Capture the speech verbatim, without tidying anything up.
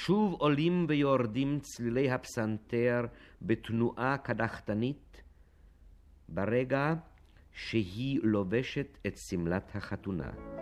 שוב עולים ויורדים צלילי הפסנתר בתנועה קדחתנית, ברגע שהיא לובשת את סמלת החתונה.